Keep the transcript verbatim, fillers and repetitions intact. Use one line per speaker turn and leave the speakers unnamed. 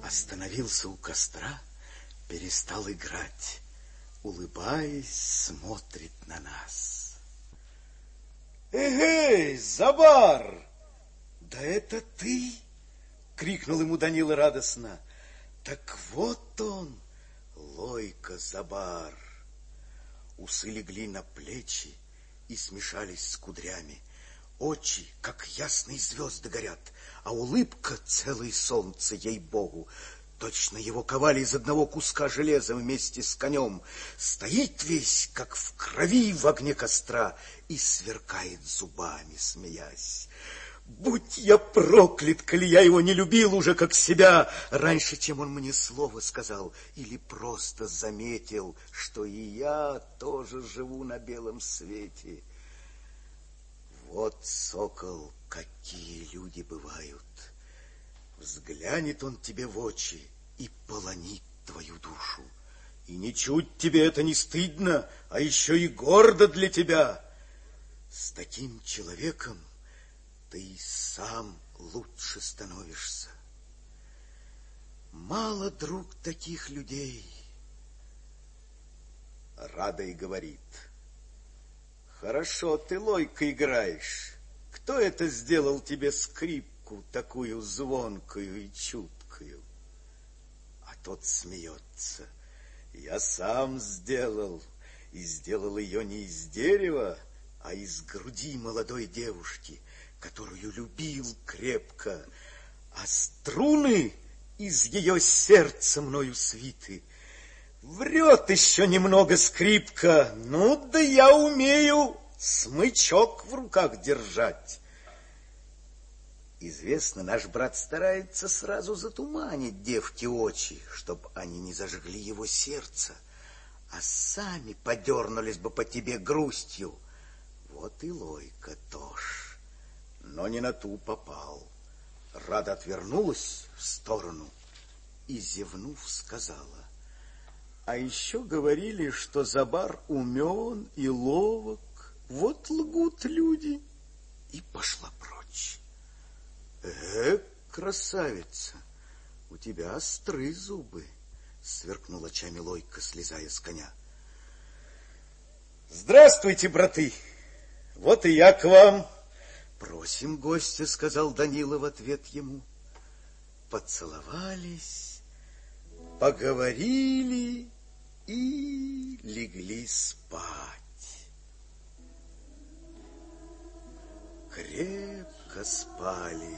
Остановился у костра, перестал играть, улыбаясь, смотрит на нас. «Эгей, Забар! Да это ты!» — крикнул ему Данила радостно. «Так вот он, Лойко Забар!» Усы легли на плечи и смешались с кудрями. Очи, как ясные звезды, горят, а улыбка — целое солнце, ей-богу. Точно его ковали из одного куска железа вместе с конем. Стоит весь, как в крови в огне костра, и сверкает зубами, смеясь. Будь я проклят, коли я его не любил уже как себя, раньше, чем он мне слово сказал, или просто заметил, что и я тоже живу на белом свете. Вот, сокол, какие люди бывают. Взглянет он тебе в очи и полонит твою душу. И ничуть тебе это не стыдно, а еще и гордо для тебя. С таким человеком ты и сам лучше становишься. Мало, друг, таких людей. Радой говорит: хорошо ты, Лойко, играешь. Кто это сделал тебе скрипку такую звонкую и чуткую? А тот смеется: я сам сделал, и сделал ее не из дерева, а из груди молодой девушки, которую любил крепко, а струны из ее сердца мною свиты. Врет еще немного скрипка, ну да я умею смычок в руках держать. Известно, наш брат старается сразу затуманить девке очи, чтоб они не зажгли его сердце, а сами подернулись бы по тебе грустью. Вот и Лойко тоже, но не на ту попал. Рада отвернулась в сторону и, зевнув, сказала: а еще говорили, что Забар умен и ловок. Вот лгут люди. И пошла прочь. Э, красавица, у тебя остры зубы, сверкнул очами Лойко, слезая с коня. Здравствуйте, браты. Вот и я к вам. Просим гостя, сказал Данила в ответ ему. Поцеловались, поговорили и легли спать. Крепко спали.